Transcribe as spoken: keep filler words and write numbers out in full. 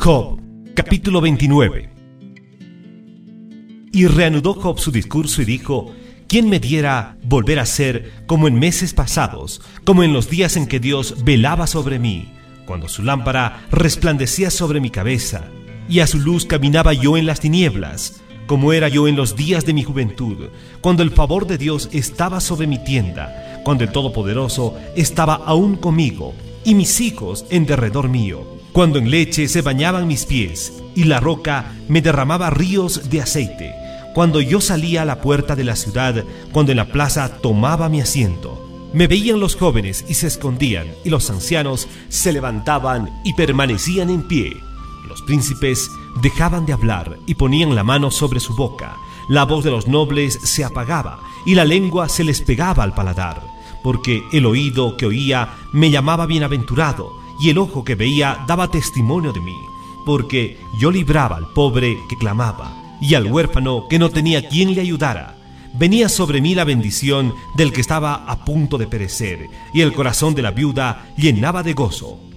Job, capítulo veintinueve. Y reanudó Job su discurso y dijo: ¿Quién me diera volver a ser como en meses pasados, como en los días en que Dios velaba sobre mí, cuando su lámpara resplandecía sobre mi cabeza, y a su luz caminaba yo en las tinieblas, como era yo en los días de mi juventud, cuando el favor de Dios estaba sobre mi tienda, cuando el Todopoderoso estaba aún conmigo, y mis hijos en derredor mío, cuando en leche se bañaban mis pies, y la roca me derramaba ríos de aceite, cuando yo salía a la puerta de la ciudad, cuando en la plaza tomaba mi asiento. Me veían los jóvenes y se escondían, y los ancianos se levantaban y permanecían en pie. Los príncipes dejaban de hablar y ponían la mano sobre su boca. La voz de los nobles se apagaba y la lengua se les pegaba al paladar, porque el oído que oía me llamaba bienaventurado, y el ojo que veía daba testimonio de mí, porque yo libraba al pobre que clamaba, y al huérfano que no tenía quien le ayudara. Venía sobre mí la bendición del que estaba a punto de perecer, y el corazón de la viuda llenaba de gozo.